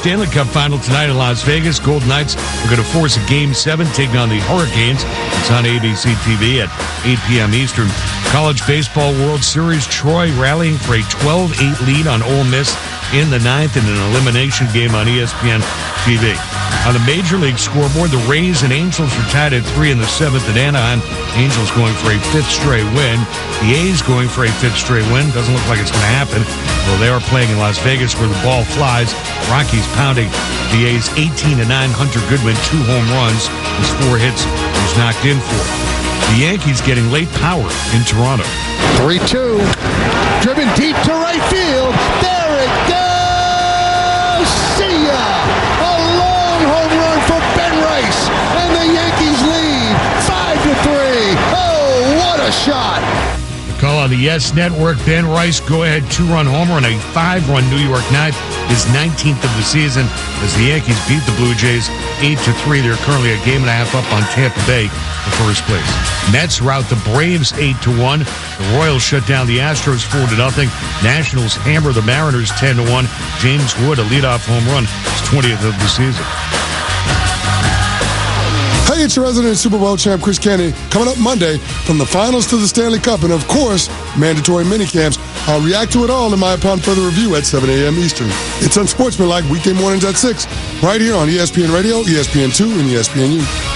Stanley Cup final tonight in Las Vegas. Golden Knights are going to force a Game 7 taking on the Hurricanes. It's on ABC TV at 8 p.m. Eastern. College Baseball World Series, Troy rallying for a 12-8 lead on Ole Miss in the ninth in an elimination game on ESPN TV. On the Major League scoreboard, the Rays and Angels are tied at 3 in the 7th at Anaheim. Angels going for a 5th straight win. The A's going for a 5th straight win. Doesn't look like it's going to happen. Well, they are playing in Las Vegas where the ball flies. Rockies pounding the A's 18-9. Hunter Goodwin, 2 home runs. His 4 hits was knocked in for. The Yankees getting late power in Toronto. 3-2. Driven deep to right field. There it goes. See ya. A long home run for Ben Rice. And the Yankees lead 5-3. Oh, what a shot. The call on the Yes Network. Ben Rice, go-ahead 2-run homer on a 5-run New York night. His 19th of the season as the Yankees beat the Blue Jays 8-3. They're currently a game and a half up on Tampa Bay for first place. Mets rout the Braves 8-1. The Royals shut down the Astros 4-0. Nationals hammer the Mariners 10-1. James Wood, a leadoff home run, his 20th of the season. Hey, it's your resident Super Bowl champ, Chris Kennedy, coming up Monday from the finals to the Stanley Cup and, of course, mandatory minicamps. I'll react to it all in my Upon Further review at 7 a.m. Eastern. It's Unsportsmanlike weekday mornings at 6, right here on ESPN Radio, ESPN2, and ESPNU.